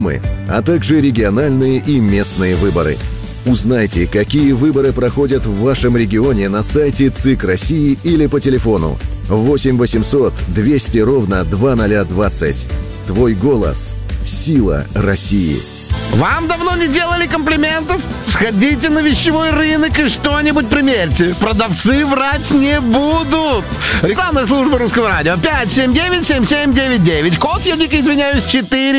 а также региональные и местные выборы. Узнайте, какие выборы проходят в вашем регионе на сайте ЦИК России или по телефону 8 800 200 ровно 2020. Твой голос – сила России. Вам давно не делали комплиментов? Сходите на вещевой рынок и что-нибудь примерьте. Продавцы врать не будут. Рекламная служба Русского радио 579-7799. Код, я дико извиняюсь, 4.